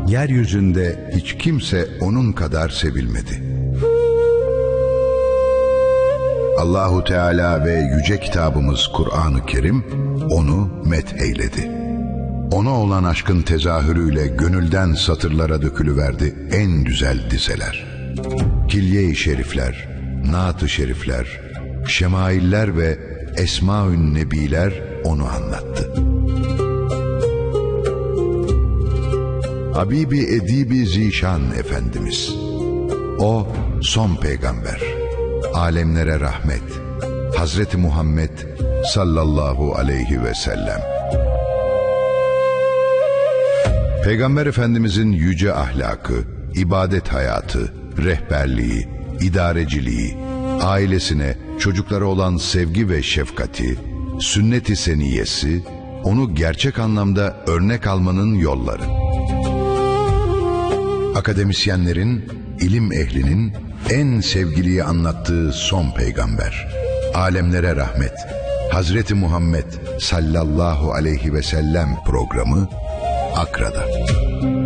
yeryüzünde hiç kimse onun kadar sevilmedi. Allahu Teala ve yüce kitabımız Kur'an-ı Kerim onu metheyledi. Ona olan aşkın tezahürüyle gönülden satırlara dökülüverdi en güzel dizeler. Kilye-i şerifler, naat-ı şerifler, şemailler ve esma-ün nebiler onu anlattı. Habibi Edibi Zişan Efendimiz, o son peygamber, alemlere rahmet, Hazreti Muhammed sallallahu aleyhi ve sellem. Peygamber Efendimizin yüce ahlakı, ibadet hayatı, rehberliği, idareciliği, ailesine, çocuklara olan sevgi ve şefkati, sünnet-i seniyyesi, onu gerçek anlamda örnek almanın yolları. Akademisyenlerin, ilim ehlinin en sevgiliyi anlattığı son peygamber, alemlere rahmet, Hazreti Muhammed sallallahu aleyhi ve sellem programı Akra'da.